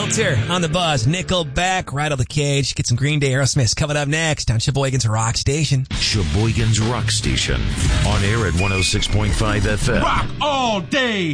Filter on the buzz. Nickelback, Rattle the Cage. Get some Green Day, Aerosmith coming up next on Sheboygan's Rock Station. Sheboygan's Rock Station. On air at 106.5 FM. Rock all day.